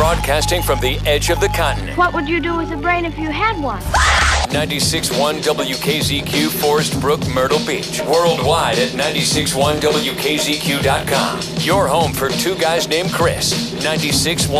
Broadcasting from the edge of the continent. What would you do with a brain if you had one? 96.1 WKZQ, Forest Brook, Myrtle Beach. Worldwide at 96.1WKZQ.com. Your home for two guys named Chris. 96.1